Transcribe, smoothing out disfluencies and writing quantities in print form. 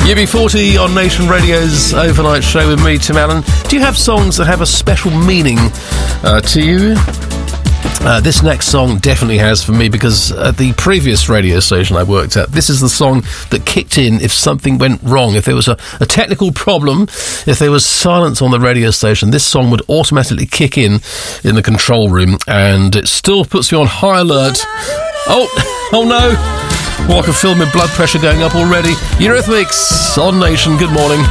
UB40 on Nation Radio's overnight show with me, Tim Allen. Do you have songs that have a special meaning to you? This next song definitely has for me, because at the previous radio station I worked at, this is the song that kicked in if something went wrong. If there was a technical problem, if there was silence on the radio station, this song would automatically kick in the control room, and it still puts me on high alert. Oh no! Well, I can feel my blood pressure going up already. Eurythmics on Nation, good morning.